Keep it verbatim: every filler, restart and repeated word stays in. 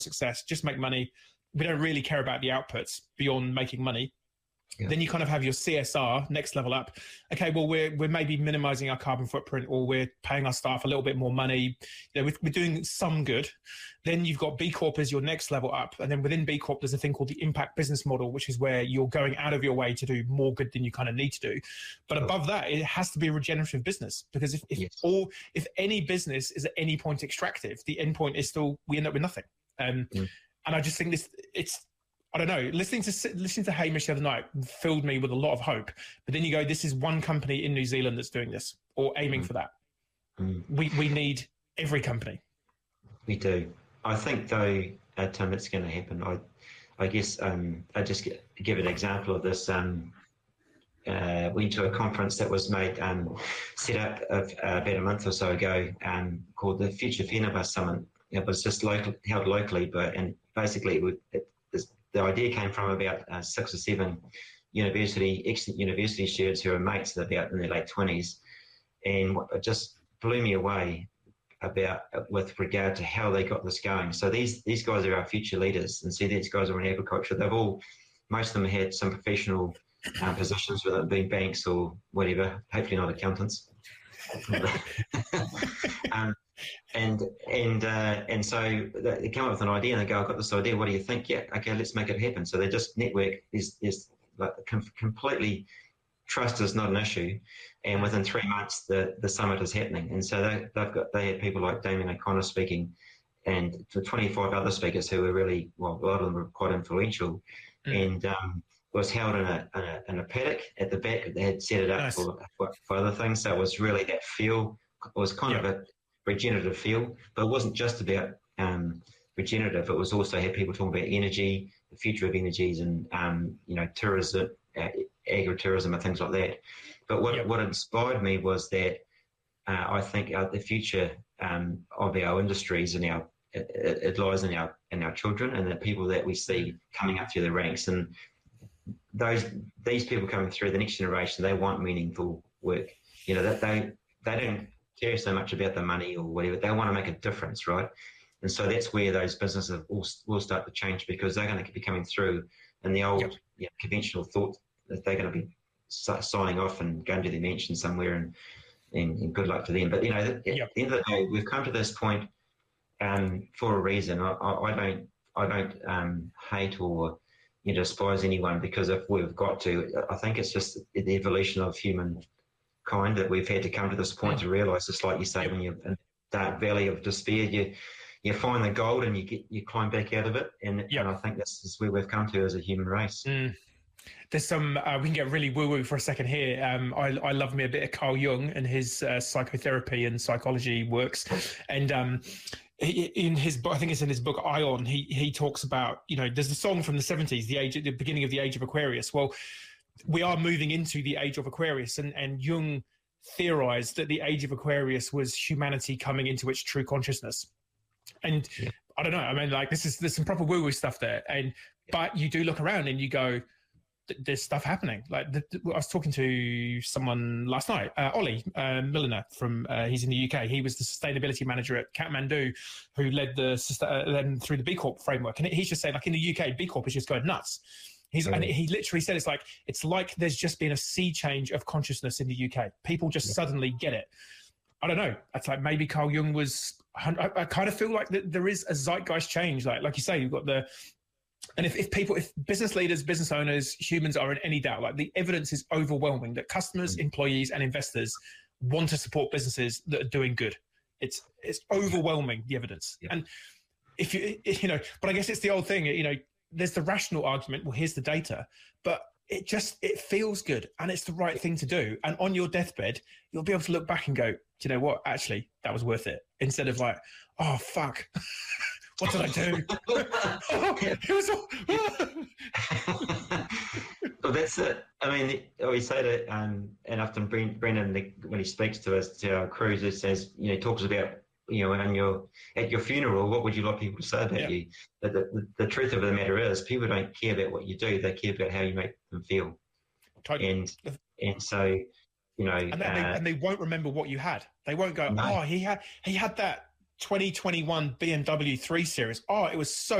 success, just make money. We don't really care about the outputs beyond making money. Yeah. Then you kind of have your C S R, next level up. Okay, well, we're we're maybe minimizing our carbon footprint, or we're paying our staff a little bit more money. You know, we're, we're doing some good. Then you've got B Corp as your next level up. And then within B Corp, there's a thing called the impact business model, which is where you're going out of your way to do more good than you kind of need to do. But oh. above that, it has to be a regenerative business, because if, if yes. all, if any business is at any point extractive, the end point is still, we end up with nothing. Um, mm. And I just think this, it's, I don't know, listening to listening to Hamish the other night filled me with a lot of hope. But then you go, this is one company in New Zealand that's doing this, or aiming mm. for that. Mm. We we need every company. We do. I think, though, uh, Tim, it's going to happen. I I guess um, I just get, give an example of this. Um, uh, went to a conference that was made, um, set up of, uh, about a month or so ago, um, called the Future Whenua Summit. It was just local, held locally, but and basically it would, it, the idea came from about uh, six or seven university, excellent university students who are mates about in their late twenties. And it just blew me away about with regard to how they got this going. So these these guys are our future leaders, and see these guys are in agriculture. They've all, most of them had some professional uh, positions, whether it be banks or whatever, hopefully not accountants. um, And and uh, and so they come up with an idea, and they go, "I've got this idea. What do you think?" Yeah, okay, let's make it happen. So they just network. Is is like com- completely trust is not an issue, and within three months the, the summit is happening. And so they they've got they had people like Damien O'Connor speaking, and the twenty-five other speakers who were really, well, a lot of them were quite influential, mm. and um, it was held in a, in a in a paddock at the back. They had set it up nice. for, for for other things. So it was really that feel. It was kind yep. of a regenerative feel, but it wasn't just about um, regenerative. It was also had people talking about energy, the future of energies, and um, you know, tourism, uh, agritourism, and things like that. But what yep. what inspired me was that uh, I think uh, the future um, of our industries and our it, it lies in our in our children and the people that we see coming up through the ranks. And those these people coming through, the next generation, they want meaningful work. You know, that they they don't care so much about the money or whatever. They want to make a difference, right? And so that's where those businesses will, will start to change, because they're going to be coming through, and the old yep. you know, conventional thought that they're going to be signing off and going to their mansion somewhere, and, and, and good luck to them. But, you know, at yep. the end of the day, we've come to this point um, for a reason. I, I, I don't I don't um, hate or you know, despise anyone, because if we've got to, I think it's just the evolution of human kind that we've had to come to this point to realise. It's like you say, when you're in the dark valley of despair, you you find the gold and you get you climb back out of it. And, yep. and I think this is where we've come to as a human race. Mm. There's some, uh, we can get really woo-woo for a second here. Um, I, I love me a bit of Carl Jung and his uh, psychotherapy and psychology works. And um, he, in his book, I think it's in his book, Ion, he he talks about, you know, there's a song from the seventies, the age, the beginning of the age of Aquarius. Well, we are moving into the age of Aquarius, and, and Jung theorized that the age of Aquarius was humanity coming into its true consciousness. And yeah. I don't know, I mean, like, this is, there's some proper woo-woo stuff there. And, yeah. but you do look around and you go, there's stuff happening. Like the, the, I was talking to someone last night, uh, Ollie uh, Milliner from, uh, he's in the U K. He was the sustainability manager at Kathmandu, who led the, uh, them through the B Corp framework. And he's just saying, like, in the U K, B Corp is just going nuts. He's, and he literally said, it's like, it's like there's just been a sea change of consciousness in the U K. People just yeah. suddenly get it. I don't know. It's like maybe Carl Jung was, I, I kind of feel like that there is a zeitgeist change. Like, like you say, you've got the, and if, if people, if business leaders, business owners, humans are in any doubt, like the evidence is overwhelming that customers, mm. employees, and investors want to support businesses that are doing good. It's, it's overwhelming, the evidence. Yeah. And if you, you know, but I guess it's the old thing, you know, there's the rational argument, well, here's the data, but it just, it feels good and it's the right thing to do. And on your deathbed, you'll be able to look back and go, do you know what? Actually, that was worth it. Instead of like, oh, fuck. What did I do? oh, it was all... Well, that's it. I mean, we say that, um, and often Brendan, when he speaks to us, to our crews, it says, you know, he talks about, you know, on your, at your funeral, what would you like people to say about yeah. you? But the, the, the truth of the matter is, people don't care about what you do; they care about how you make them feel. Totally. And and so, you know, and, uh, they, and they won't remember what you had. They won't go, no. oh, he had he had that twenty twenty-one B M W three Series. Oh, it was so